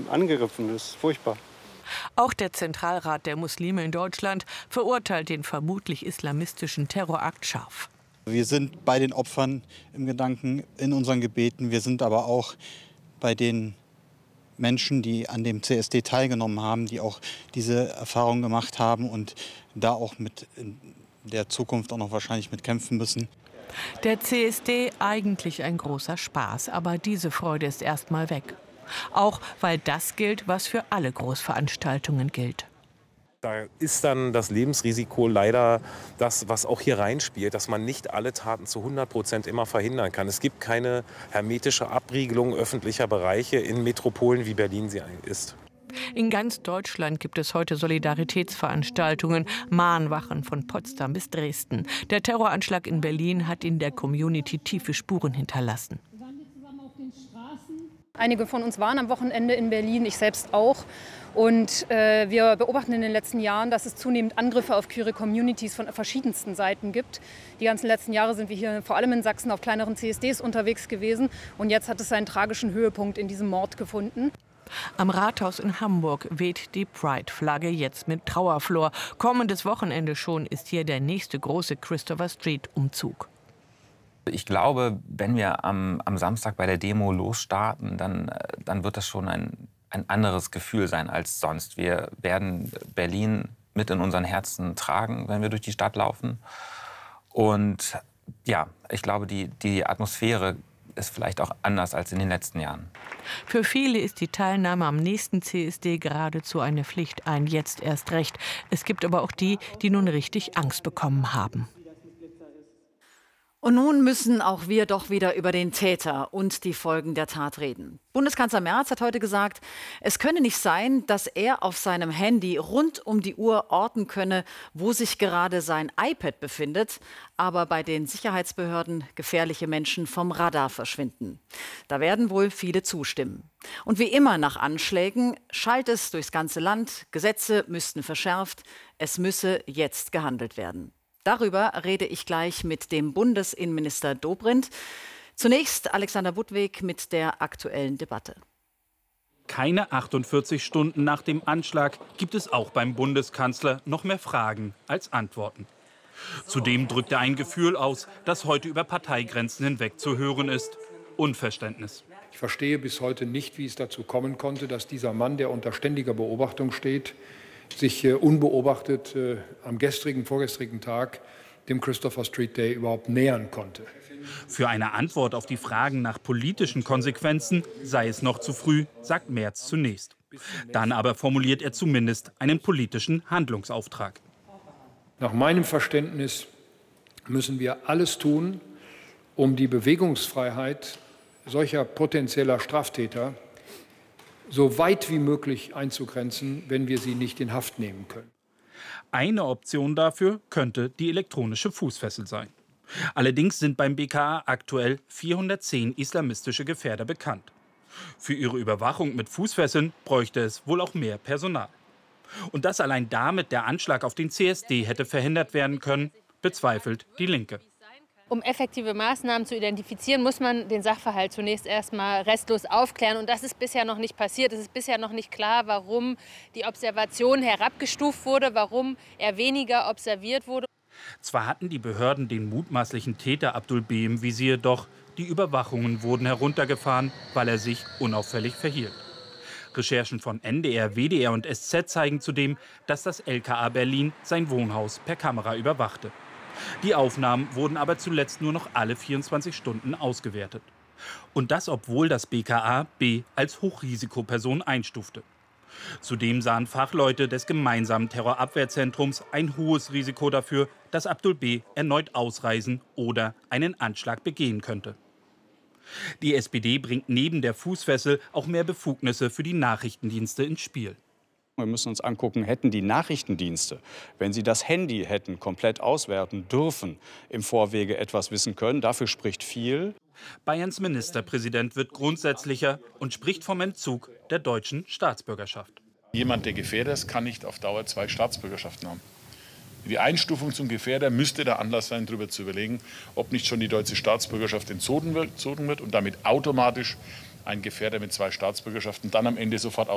angegriffen. Das ist furchtbar. Auch der Zentralrat der Muslime in Deutschland verurteilt den vermutlich islamistischen Terrorakt scharf. Wir sind bei den Opfern im Gedanken, in unseren Gebeten. Wir sind aber auch bei den Menschen, die an dem CSD teilgenommen haben, die auch diese Erfahrung gemacht haben und da auch mit in der Zukunft auch noch wahrscheinlich mit kämpfen müssen. Der CSD eigentlich ein großer Spaß, aber diese Freude ist erst mal weg. Auch weil das gilt, was für alle Großveranstaltungen gilt. Da ist dann das Lebensrisiko leider das, was auch hier reinspielt, dass man nicht alle Taten zu 100% immer verhindern kann. Es gibt keine hermetische Abriegelung öffentlicher Bereiche in Metropolen, wie Berlin sie ist. In ganz Deutschland gibt es heute Solidaritätsveranstaltungen, Mahnwachen von Potsdam bis Dresden. Der Terroranschlag in Berlin hat in der Community tiefe Spuren hinterlassen. Einige von uns waren am Wochenende in Berlin, ich selbst auch. Und wir beobachten in den letzten Jahren, dass es zunehmend Angriffe auf queere Communities von verschiedensten Seiten gibt. Die ganzen letzten Jahre sind wir hier vor allem in Sachsen auf kleineren CSDs unterwegs gewesen. Und jetzt hat es seinen tragischen Höhepunkt in diesem Mord gefunden. Am Rathaus in Hamburg weht die Pride-Flagge jetzt mit Trauerflor. Kommendes Wochenende schon ist hier der nächste große Christopher Street-Umzug. Ich glaube, wenn wir am Samstag bei der Demo losstarten, dann wird das schon ein anderes Gefühl sein als sonst. Wir werden Berlin mit in unseren Herzen tragen, wenn wir durch die Stadt laufen. Und ja, ich glaube, die Atmosphäre ist vielleicht auch anders als in den letzten Jahren. Für viele ist die Teilnahme am nächsten CSD geradezu eine Pflicht, ein Jetzt erst recht. Es gibt aber auch die, die nun richtig Angst bekommen haben. Und nun müssen auch wir doch wieder über den Täter und die Folgen der Tat reden. Bundeskanzler Merz hat heute gesagt, es könne nicht sein, dass er auf seinem Handy rund um die Uhr orten könne, wo sich gerade sein iPad befindet, aber bei den Sicherheitsbehörden gefährliche Menschen vom Radar verschwinden. Da werden wohl viele zustimmen. Und wie immer nach Anschlägen schallt es durchs ganze Land, Gesetze müssten verschärft, es müsse jetzt gehandelt werden. Darüber rede ich gleich mit dem Bundesinnenminister Dobrindt. Zunächst Alexander Budwig mit der aktuellen Debatte. Keine 48 Stunden nach dem Anschlag gibt es auch beim Bundeskanzler noch mehr Fragen als Antworten. Zudem drückt er ein Gefühl aus, das heute über Parteigrenzen hinweg zu hören ist: Unverständnis. Ich verstehe bis heute nicht, wie es dazu kommen konnte, dass dieser Mann, der unter ständiger Beobachtung steht, sich unbeobachtet am vorgestrigen Tag dem Christopher Street Day überhaupt nähern konnte. Für eine Antwort auf die Fragen nach politischen Konsequenzen sei es noch zu früh, sagt Merz zunächst. Dann aber formuliert er zumindest einen politischen Handlungsauftrag. Nach meinem Verständnis müssen wir alles tun, um die Bewegungsfreiheit solcher potenzieller Straftäter so weit wie möglich einzugrenzen, wenn wir sie nicht in Haft nehmen können. Eine Option dafür könnte die elektronische Fußfessel sein. Allerdings sind beim BKA aktuell 410 islamistische Gefährder bekannt. Für ihre Überwachung mit Fußfesseln bräuchte es wohl auch mehr Personal. Und dass allein damit der Anschlag auf den CSD hätte verhindert werden können, bezweifelt die Linke. Um effektive Maßnahmen zu identifizieren, muss man den Sachverhalt zunächst erstmal restlos aufklären. Und das ist bisher noch nicht passiert. Es ist bisher noch nicht klar, warum die Observation herabgestuft wurde, warum er weniger observiert wurde. Zwar hatten die Behörden den mutmaßlichen Täter Abdul B. im Visier, doch die Überwachungen wurden heruntergefahren, weil er sich unauffällig verhielt. Recherchen von NDR, WDR und SZ zeigen zudem, dass das LKA Berlin sein Wohnhaus per Kamera überwachte. Die Aufnahmen wurden aber zuletzt nur noch alle 24 Stunden ausgewertet. Und das, obwohl das BKA B. als Hochrisikoperson einstufte. Zudem sahen Fachleute des gemeinsamen Terrorabwehrzentrums ein hohes Risiko dafür, dass Abdul B. erneut ausreisen oder einen Anschlag begehen könnte. Die SPD bringt neben der Fußfessel auch mehr Befugnisse für die Nachrichtendienste ins Spiel. Wir müssen uns angucken, hätten die Nachrichtendienste, wenn sie das Handy hätten komplett auswerten dürfen, im Vorwege etwas wissen können. Dafür spricht viel. Bayerns Ministerpräsident wird grundsätzlicher und spricht vom Entzug der deutschen Staatsbürgerschaft. Jemand, der Gefährder ist, kann nicht auf Dauer 2 Staatsbürgerschaften haben. Die Einstufung zum Gefährder müsste der Anlass sein, darüber zu überlegen, ob nicht schon die deutsche Staatsbürgerschaft entzogen wird und damit automatisch ein Gefährder mit 2 Staatsbürgerschaften dann am Ende sofort